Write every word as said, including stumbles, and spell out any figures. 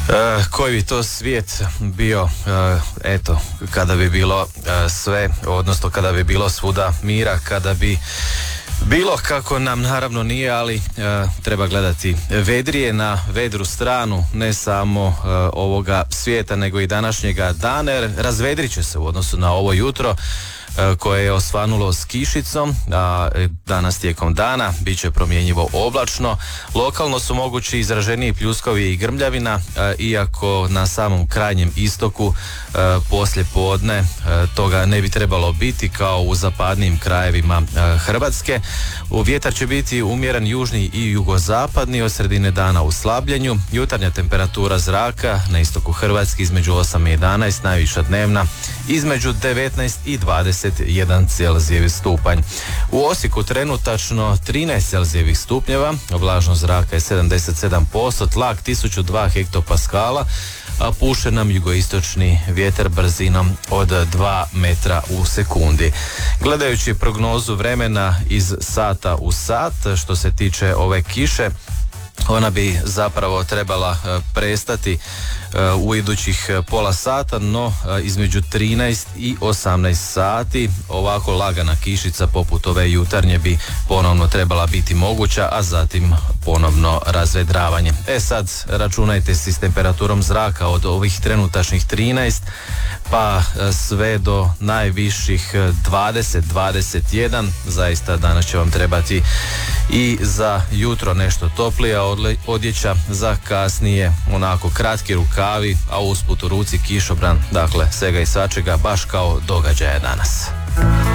E, koji bi to svijet bio, e, eto, kada bi bilo e, sve, odnosno kada bi bilo svuda mira, kada bi bilo kako nam naravno nije, ali e, treba gledati vedrije na vedru stranu, ne samo e, ovoga svijeta, nego i današnjega dana, jer razvedrit će se u odnosu na ovo jutro koje je osvanulo s kišicom, a danas tijekom dana bit će promjenjivo oblačno. Lokalno su mogući izraženiji pljuskovi i grmljavina, iako na samom krajnjem istoku poslije podne toga ne bi trebalo biti kao u zapadnim krajevima Hrvatske. Vjetar će biti umjeren južni i jugozapadni, od sredine dana u slabljenju. Jutarnja temperatura zraka na istoku Hrvatske između osam i jedanaest, najviša dnevna između devetnaest i dvadeset jedan Celzijevih stupanj. U Osijeku trenutačno trinaest Celzijevih stupnjeva, vlažnost zraka je sedamdeset sedam posto, tlak tisuću dva hektopaskala, a puše nam jugoistočni vjetar brzinom od dva metra u sekundi. Gledajući prognozu vremena iz sata u sat, što se tiče ove kiše, ona bi zapravo trebala prestati u idućih pola sata, no između trinaest i osamnaest sati ovako lagana kišica poput ove jutarnje bi ponovno trebala biti moguća, a zatim ponovno razvedravanje. E sad, računajte si s temperaturom zraka od ovih trenutačnih trinaest pa sve do najviših dvadeset do dvadeset jedan. Zaista danas će vam trebati i za jutro nešto toplija odjeća, za kasnije onako kratki rukavi, a usput u ruci kišobran, dakle svega i svačega baš kao događaja danas.